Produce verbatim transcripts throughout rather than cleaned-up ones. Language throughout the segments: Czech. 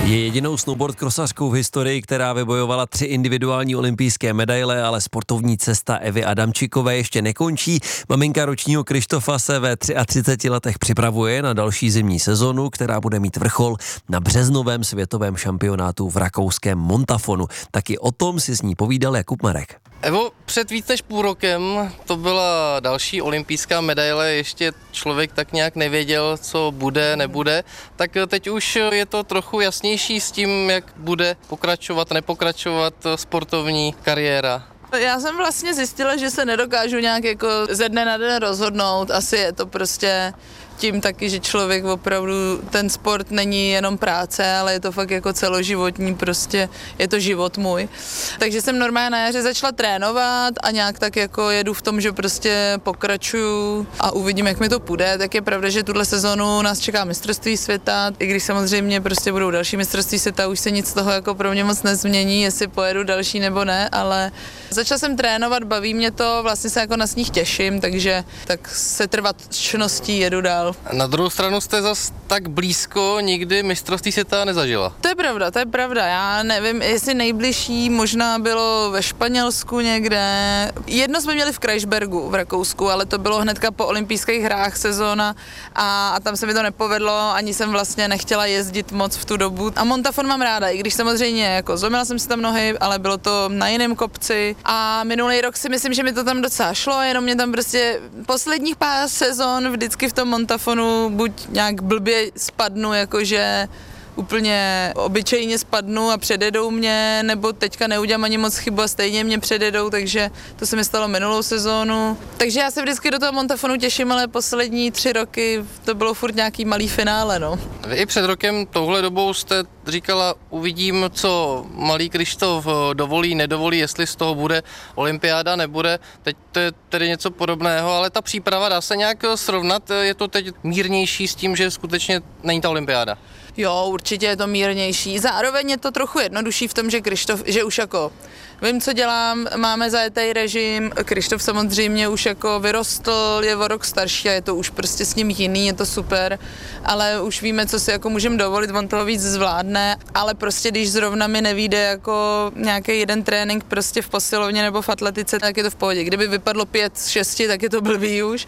Je jedinou snowboard krosařkou v historii, která vybojovala tři individuální olympijské medaile, ale sportovní cesta Evy Adamčikové ještě nekončí. Maminka ročního Krištofa se ve třiatřiceti tři letech připravuje na další zimní sezonu, která bude mít vrchol na březnovém světovém šampionátu v rakouském Montafonu. Taky o tom si s ní povídal Jakub Marek. Evo, před víc než půl rokem to byla další olympijská medaile, ještě člověk tak nějak nevěděl, co bude, nebude, tak teď už je to trochu jasnější s tím, jak bude pokračovat, nepokračovat sportovní kariéra. Já jsem vlastně zjistila, že se nedokážu nějak jako ze dne na den rozhodnout, asi je to prostě tím taky, že člověk opravdu, ten sport není jenom práce, ale je to fakt jako celoživotní, prostě je to život můj. Takže jsem normálně na jaře začala trénovat a nějak tak jako jedu v tom, že prostě pokračuju a uvidím, jak mi to půjde. Tak je pravda, že tuhle sezonu nás čeká mistrovství světa, i když samozřejmě prostě budou další mistrovství světa, už se nic z toho jako pro mě moc nezmění, jestli pojedu další nebo ne, ale začala jsem trénovat, baví mě to, vlastně se jako na sníh těším, takže tak se trvačností jedu dál. Na druhou stranu jste zas tak blízko nikdy mistrovství světa nezažila. To je pravda, to je pravda. Já nevím, jestli nejbližší možná bylo ve Španělsku někde. Jedno jsme měli v Kreuzbergu v Rakousku, ale to bylo hnedka po olympijských hrách sezóna a, a tam se mi to nepovedlo, ani jsem vlastně nechtěla jezdit moc v tu dobu. A Montafon mám ráda, i když samozřejmě jako zlomila jsem si tam nohy, ale bylo to na jiném kopci. A minulý rok si myslím, že mi to tam docela šlo, jenom mě tam prostě posledních pár sezon vždycky v tom Montafonu buď nějak blbě spadnu, jakože úplně obyčejně spadnu a předjedou mě, nebo teďka neudělám ani moc chybu a stejně mě předjedou, takže to se mi stalo minulou sezónu. Takže já se vždycky do toho Montafonu těším, ale poslední tři roky to bylo furt nějaký malý finále, no. Vy i před rokem touhle dobou jste říkala, uvidím, co malý Krištof dovolí, nedovolí, jestli z toho bude olympiáda, nebude. Teď to je tedy něco podobného, ale ta příprava dá se nějak srovnat, je to teď mírnější s tím, že skutečně není ta olympiáda. Jo, určitě je to mírnější. Zároveň je to trochu jednodušší v tom, že Krištof, že už jako vím, co dělám, máme zajetý režim, Krištof samozřejmě už jako vyrostl, je o rok starší a je to už prostě s ním jiný, je to super, ale už víme, co si jako můžeme dovolit, on toho víc zvládne, ale prostě když zrovna mi nevyjde jako nějaký jeden trénink prostě v posilovně nebo v atletice, tak je to v pohodě. Kdyby vypadlo pět z šesti, tak je to blbý už,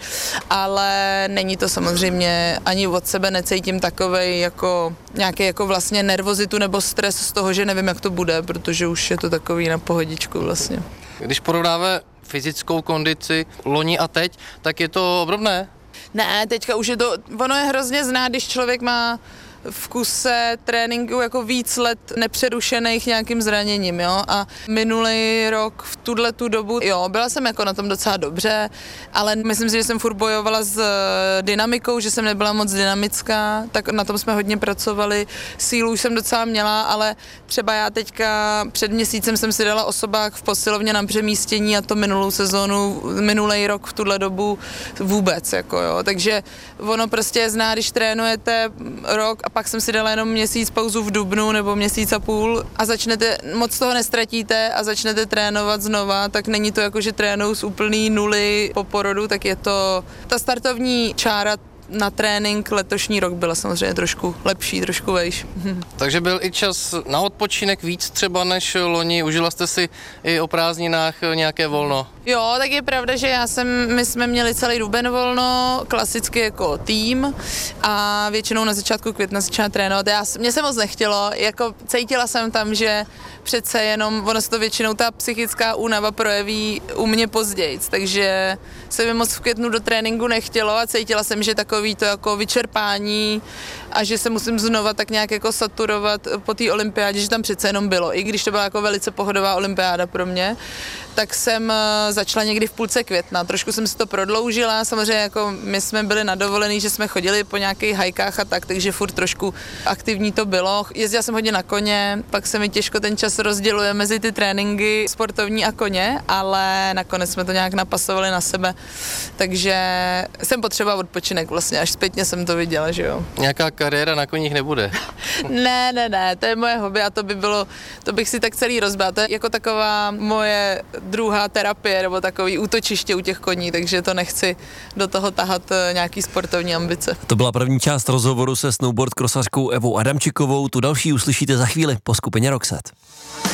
ale není to samozřejmě, ani od sebe necítím takovej jako nějaký jako vlastně nervozitu nebo stres z toho, že nevím, jak to bude, protože už je to takový na pohodičku vlastně. Když porovnáme fyzickou kondici loni a teď, tak je to obdobné? Ne, teďka už je to, ono je hrozně znát, když člověk má v kuse tréninku jako víc let nepřerušených nějakým zraněním, jo, a minulý rok v tuhle tu dobu, jo, byla jsem jako na tom docela dobře, ale myslím si, že jsem furt bojovala s dynamikou, že jsem nebyla moc dynamická, tak na tom jsme hodně pracovali, sílu už jsem docela měla, ale třeba já teďka před měsícem jsem si dala osobák v posilovně na přemístění a to minulou sezónu, minulý rok v tuhle dobu vůbec, jako jo, takže ono prostě je zná, když trénujete rok a pak jsem si dala jenom měsíc pauzu v dubnu nebo měsíc a půl a začnete, moc toho nestratíte a začnete trénovat znova, tak není to jako, že trénuju z úplný nuly po porodu, tak je to, ta startovní čára na trénink letošní rok byla samozřejmě trošku lepší, trošku vejš. Takže byl i čas na odpočinek víc třeba než loni, užila jste si i o prázdninách nějaké volno? Jo, tak je pravda, že já jsem, my jsme měli celý duben volno, klasicky jako tým a většinou na začátku května začala trénovat. Já, mně se moc nechtělo, jako cítila jsem tam, že přece jenom, ono se to většinou ta psychická únava projeví u mě později, takže se mi moc v květnu do tréninku nechtělo a cítila jsem, že takový to jako vyčerpání a že se musím znova tak nějak jako saturovat po té olympiádě, že tam přece jenom bylo, i když to byla jako velice pohodová olympiáda pro mě, tak jsem začala někdy v půlce května, trošku jsem si to prodloužila, samozřejmě jako my jsme byli na dovolený, že jsme chodili po nějakých hajkách a tak, takže furt trošku aktivní to bylo. Jezdila jsem hodně na koně, pak se mi těžko ten čas rozděluje mezi ty tréninky sportovní a koně, ale nakonec jsme to nějak napasovali na sebe, takže jsem potřebovala odpočinek vlastně, až zpětně jsem to viděla, že jo. Nějaká kariéra na koních nebude? Ne, ne, ne, to je moje hobby a to by bylo, to bych si tak celý rozbila. To je jako taková moje druhá terapie nebo takový útočiště u těch koní, takže to nechci do toho tahat nějaký sportovní ambice. To byla první část rozhovoru se snowboard krosařkou Evou Adamčikovou, tu další uslyšíte za chvíli po skupině Roxette.